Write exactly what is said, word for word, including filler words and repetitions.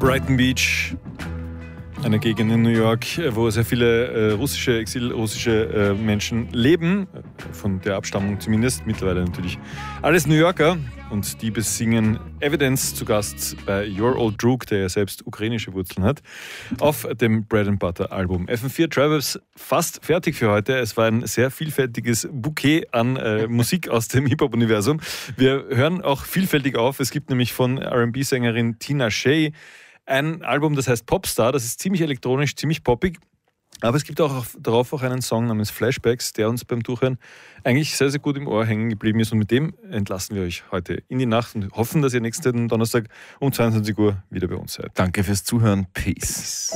Brighton Beach, eine Gegend in New York, wo sehr viele äh, russische, exilrussische äh, Menschen leben, von der Abstammung zumindest, mittlerweile natürlich alles New Yorker, und die besingen Evidence zu Gast bei Your Old Droog, der ja selbst ukrainische Wurzeln hat, auf dem Bread and Butter Album. F M vier Travels fast fertig für heute. Es war ein sehr vielfältiges Bouquet an äh, Musik aus dem Hip-Hop-Universum. Wir hören auch vielfältig auf. Es gibt nämlich von R and B-Sängerin Tina Shea ein Album, das heißt Popstar. Das ist ziemlich elektronisch, ziemlich poppig. Aber es gibt auch darauf auch einen Song namens Flashbacks, der uns beim Durchhören eigentlich sehr, sehr gut im Ohr hängen geblieben ist. Und mit dem entlassen wir euch heute in die Nacht und hoffen, dass ihr nächsten Donnerstag um zweiundzwanzig Uhr wieder bei uns seid. Danke fürs Zuhören. Peace.